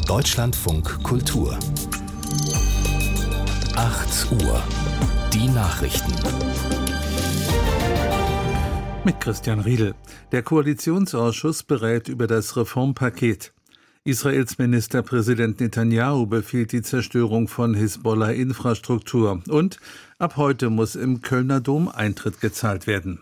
Deutschlandfunk Kultur 8 Uhr. Die Nachrichten. Mit Christian Riedel. Der Koalitionsausschuss berät über das Reformpaket. Israels Ministerpräsident Netanyahu befiehlt die Zerstörung von Hisbollah-Infrastruktur. Und ab heute muss im Kölner Dom Eintritt gezahlt werden.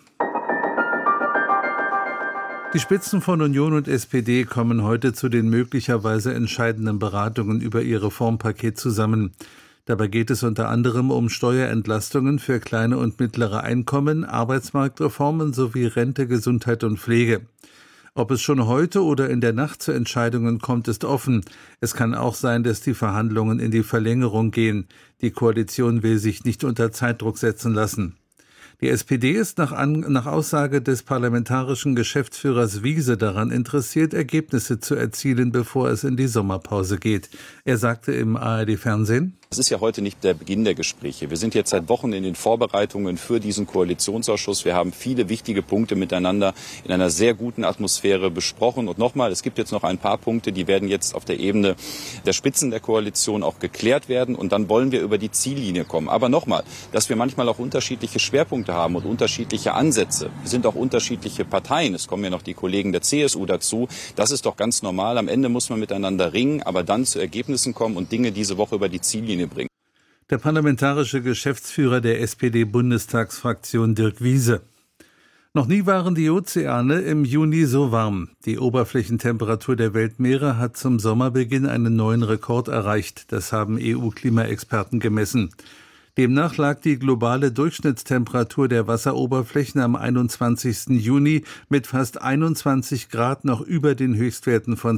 Die Spitzen von Union und SPD kommen heute zu den möglicherweise entscheidenden Beratungen über ihr Reformpaket zusammen. Dabei geht es unter anderem um Steuerentlastungen für kleine und mittlere Einkommen, Arbeitsmarktreformen sowie Rente, Gesundheit und Pflege. Ob es schon heute oder in der Nacht zu Entscheidungen kommt, ist offen. Es kann auch sein, dass die Verhandlungen in die Verlängerung gehen. Die Koalition will sich nicht unter Zeitdruck setzen lassen. Die SPD ist nach Aussage des parlamentarischen Geschäftsführers Wiese daran interessiert, Ergebnisse zu erzielen, bevor es in die Sommerpause geht. Er sagte im ARD-Fernsehen: Es ist ja heute nicht der Beginn der Gespräche. Wir sind jetzt seit Wochen in den Vorbereitungen für diesen Koalitionsausschuss. Wir haben viele wichtige Punkte miteinander in einer sehr guten Atmosphäre besprochen. Und nochmal, es gibt jetzt noch ein paar Punkte, die werden jetzt auf der Ebene der Spitzen der Koalition auch geklärt werden. Und dann wollen wir über die Ziellinie kommen. Aber nochmal, dass wir manchmal auch unterschiedliche Schwerpunkte haben und unterschiedliche Ansätze. Wir sind auch unterschiedliche Parteien. Es kommen ja noch die Kollegen der CSU dazu. Das ist doch ganz normal. Am Ende muss man miteinander ringen, aber dann zu Ergebnissen kommen und Dinge diese Woche über die Ziellinie bringen. Der parlamentarische Geschäftsführer der SPD-Bundestagsfraktion Dirk Wiese. Noch nie waren die Ozeane im Juni so warm. Die Oberflächentemperatur der Weltmeere hat zum Sommerbeginn einen neuen Rekord erreicht. Das haben EU-Klimaexperten gemessen. Demnach lag die globale Durchschnittstemperatur der Wasseroberflächen am 21. Juni mit fast 21 Grad noch über den Höchstwerten von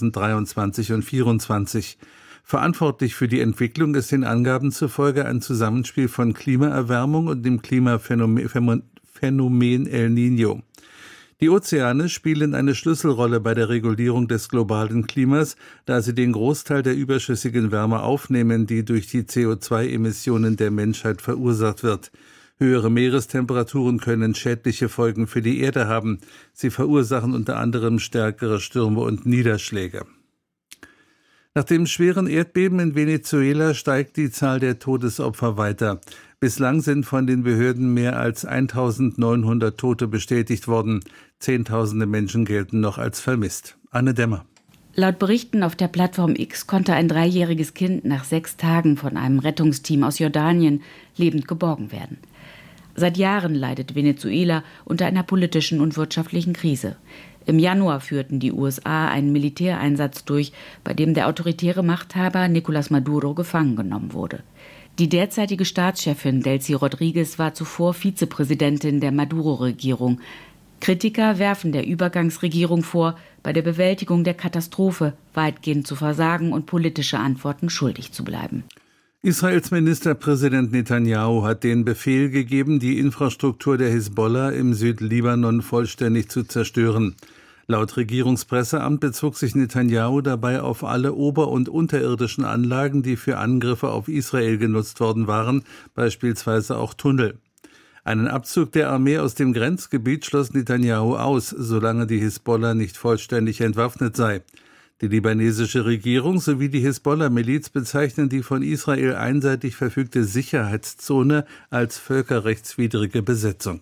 2023 und 2024. Verantwortlich für die Entwicklung ist den Angaben zufolge ein Zusammenspiel von Klimaerwärmung und dem Klimaphänomen El Niño. Die Ozeane spielen eine Schlüsselrolle bei der Regulierung des globalen Klimas, da sie den Großteil der überschüssigen Wärme aufnehmen, die durch die CO2-Emissionen der Menschheit verursacht wird. Höhere Meerestemperaturen können schädliche Folgen für die Erde haben. Sie verursachen unter anderem stärkere Stürme und Niederschläge. Nach dem schweren Erdbeben in Venezuela steigt die Zahl der Todesopfer weiter. Bislang sind von den Behörden mehr als 1.900 Tote bestätigt worden. Zehntausende Menschen gelten noch als vermisst. Anne Dämmer. Laut Berichten auf der Plattform X konnte ein 3-jähriges Kind nach 6 Tagen von einem Rettungsteam aus Jordanien lebend geborgen werden. Seit Jahren leidet Venezuela unter einer politischen und wirtschaftlichen Krise. Im Januar führten die USA einen Militäreinsatz durch, bei dem der autoritäre Machthaber Nicolás Maduro gefangen genommen wurde. Die derzeitige Staatschefin Delcy Rodríguez war zuvor Vizepräsidentin der Maduro-Regierung. Kritiker werfen der Übergangsregierung vor, bei der Bewältigung der Katastrophe weitgehend zu versagen und politische Antworten schuldig zu bleiben. Israels Ministerpräsident Netanyahu hat den Befehl gegeben, die Infrastruktur der Hisbollah im Südlibanon vollständig zu zerstören. Laut Regierungspresseamt bezog sich Netanyahu dabei auf alle ober- und unterirdischen Anlagen, die für Angriffe auf Israel genutzt worden waren, beispielsweise auch Tunnel. Einen Abzug der Armee aus dem Grenzgebiet schloss Netanyahu aus, solange die Hisbollah nicht vollständig entwaffnet sei. Die libanesische Regierung sowie die Hisbollah-Miliz bezeichnen die von Israel einseitig verfügte Sicherheitszone als völkerrechtswidrige Besetzung.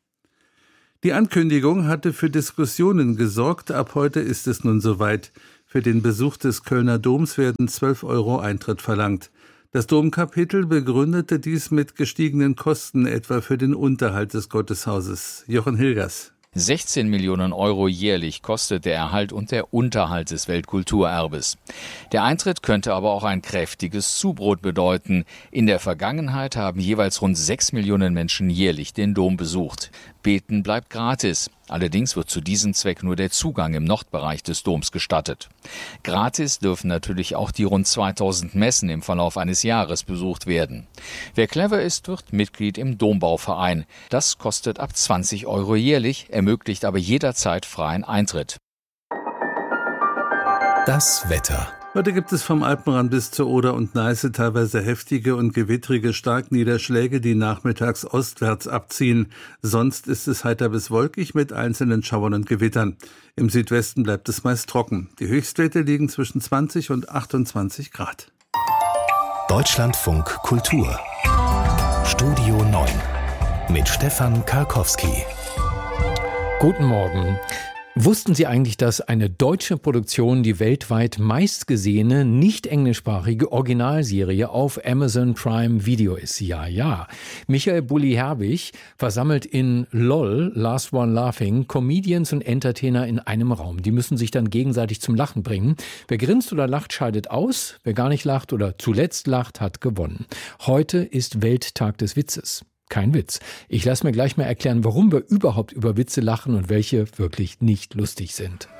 Die Ankündigung hatte für Diskussionen gesorgt. Ab heute ist es nun soweit. Für den Besuch des Kölner Doms werden 12 € Eintritt verlangt. Das Domkapitel begründete dies mit gestiegenen Kosten, etwa für den Unterhalt des Gotteshauses. Jochen Hilgers. 16 Millionen € jährlich kostet der Erhalt und der Unterhalt des Weltkulturerbes. Der Eintritt könnte aber auch ein kräftiges Zubrot bedeuten. In der Vergangenheit haben jeweils rund 6 Millionen Menschen jährlich den Dom besucht. Beten bleibt gratis. Allerdings wird zu diesem Zweck nur der Zugang im Nordbereich des Doms gestattet. Gratis dürfen natürlich auch die rund 2000 Messen im Verlauf eines Jahres besucht werden. Wer clever ist, wird Mitglied im Dombauverein. Das kostet ab 20 € jährlich, ermöglicht aber jederzeit freien Eintritt. Das Wetter. Heute gibt es vom Alpenrand bis zur Oder und Neiße teilweise heftige und gewittrige Starkniederschläge, die nachmittags ostwärts abziehen. Sonst ist es heiter bis wolkig mit einzelnen Schauern und Gewittern. Im Südwesten bleibt es meist trocken. Die Höchstwerte liegen zwischen 20 und 28 Grad. Deutschlandfunk Kultur. Studio 9 mit Stefan Karkowski. Guten Morgen. Wussten Sie eigentlich, dass eine deutsche Produktion die weltweit meistgesehene, nicht englischsprachige Originalserie auf Amazon Prime Video ist? Ja. Michael Bulli-Herbig versammelt in LOL, Last One Laughing, Comedians und Entertainer in einem Raum. Die müssen sich dann gegenseitig zum Lachen bringen. Wer grinst oder lacht, scheidet aus. Wer gar nicht lacht oder zuletzt lacht, hat gewonnen. Heute ist Welttag des Witzes. Kein Witz. Ich lasse mir gleich mal erklären, warum wir überhaupt über Witze lachen und welche wirklich nicht lustig sind.